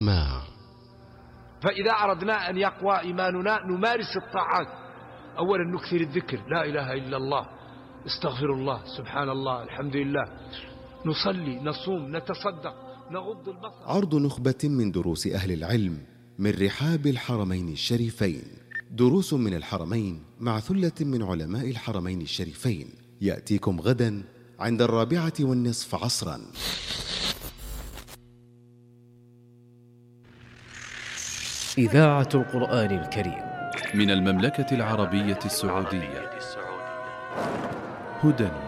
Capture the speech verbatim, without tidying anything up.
الرحمن. فإذا أردنا أن يقوى إيماننا نمارس الطاعات. أولا نكثر الذكر، لا إله إلا الله، استغفر الله، سبحان الله، الحمد لله، نصلي، نصوم، نتصدق، نغض البصر. عرض نخبة من دروس أهل العلم من رحاب الحرمين الشريفين. دروس من الحرمين مع ثلة من علماء الحرمين الشريفين، يأتيكم غدا عند الرابعة والنصف عصرا. إذاعة القرآن الكريم من المملكة العربية السعودية. هدى